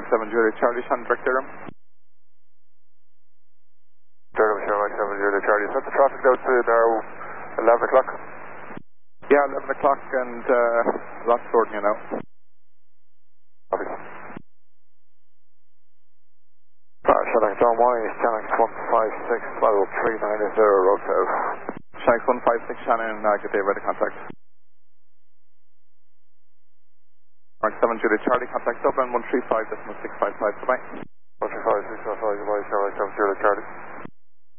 7 Juliet Charlie, Shannon direct Durham. Durham, sure, 7 Juliet Charlie. Set the traffic out to now 11 o'clock? Yeah, 11 o'clock and lots sorting you now. Copy. Shannon, John Wise, Shannon 156, level 390, road south. Shannon 156, Shannon, good day, ready contact. Mark 7 Juliet Charlie, contact Dublin 135.655, goodbye. 135.655, goodbye, Charlie 7 Juliet Charlie.